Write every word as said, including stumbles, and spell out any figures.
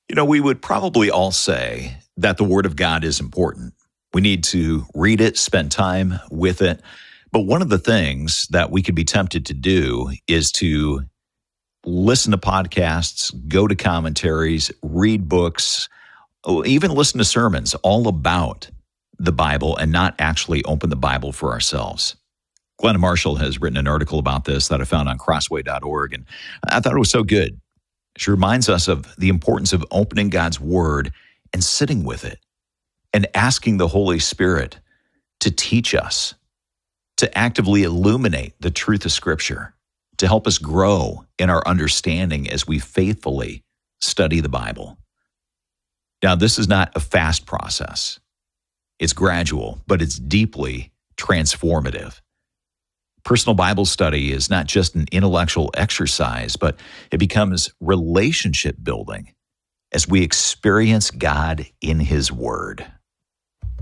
You know, we would probably all say that the Word of God is important. We need to read it, spend time with it. But one of the things that we could be tempted to do is to listen to podcasts, go to commentaries, read books, even listen to sermons all about the Bible and not actually open the Bible for ourselves. Glenn Marshall has written an article about this that I found on crossway dot org, and I thought it was so good. She reminds us of the importance of opening God's Word and sitting with it and asking the Holy Spirit to teach us, to actively illuminate the truth of Scripture, to help us grow in our understanding as we faithfully study the Bible. Now, this is not a fast process. It's gradual, but it's deeply transformative. Personal Bible study is not just an intellectual exercise, but it becomes relationship building as we experience God in His Word.